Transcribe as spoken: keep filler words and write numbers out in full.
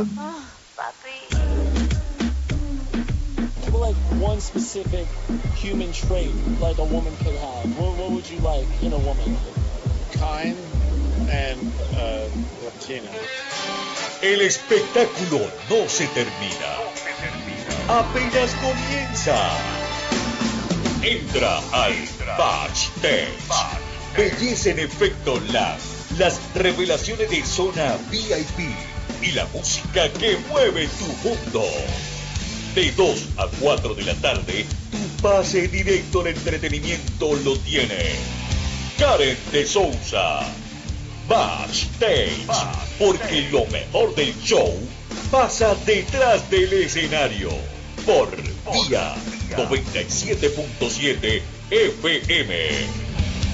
Oh, papi. Like one specific human trait like a woman could have. What, what would you like in a woman? Kind and uh, Latina. El espectáculo no se termina. Apenas comienza. Entra al Backstage. Belleza en efecto live. Las revelaciones de zona V I P y la música que mueve tu mundo. De dos a cuatro de la tarde, tu pase directo al entretenimiento lo tiene Karen de Souza. Backstage, porque lo mejor del show pasa detrás del escenario. Por Vía noventa y siete punto siete F M.